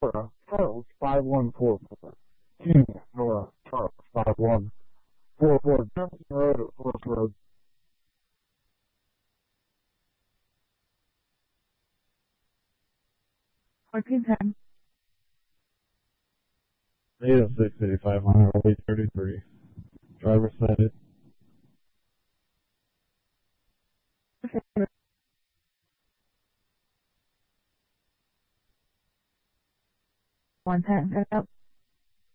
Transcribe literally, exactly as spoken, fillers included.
Nora, Charles, five one four four. King, Nora, Charles, five one four four. Johnson Road at Forest Road. Parking time. eight oh six eighty-five on Highway thirty-three. Driver sighted. One ten.